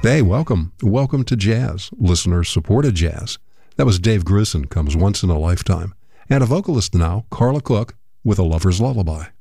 Hey, welcome. Welcome to Jazz, listener-supported jazz. That was Dave Grusin, Comes Once in a Lifetime. And a vocalist now, Carla Cook, with A Lover's Lullaby.